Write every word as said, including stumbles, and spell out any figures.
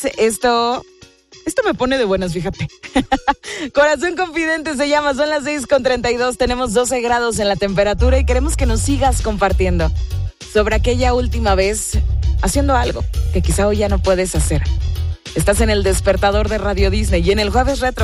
vez. Esto, esto me pone de buenas, fíjate. Corazón Confidente se llama, son las seis con treinta y dos, tenemos doce grados en la temperatura y queremos que nos sigas compartiendo sobre aquella última vez haciendo algo que quizá hoy ya no puedes hacer. Estás en el despertador de Radio Disney y en el Jueves Retro.